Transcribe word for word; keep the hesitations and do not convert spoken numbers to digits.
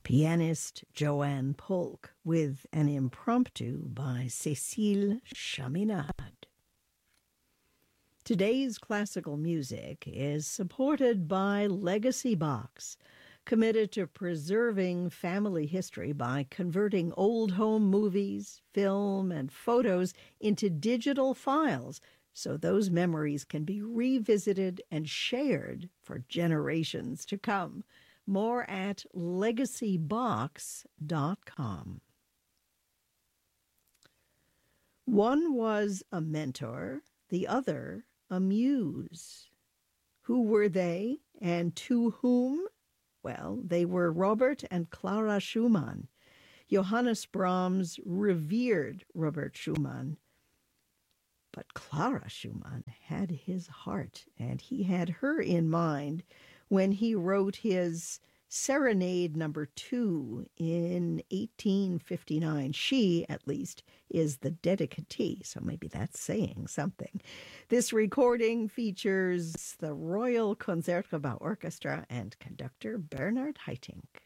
pianist Joanne Polk with an impromptu by Cécile Chaminade. Today's classical music is supported by Legacy Box, committed to preserving family history by converting old home movies, film, and photos into digital files so those memories can be revisited and shared for generations to come. More at legacy box dot com. One was a mentor, the other a muse. Who were they, and to whom? Well, they were Robert and Clara Schumann. Johannes Brahms revered Robert Schumann, but Clara Schumann had his heart, and he had her in mind when he wrote his Serenade Number Two in eighteen fifty-nine. She, at least, is the dedicatee, so maybe that's saying something. This recording features the Royal Concertgebouw Orchestra and conductor Bernard Haitink.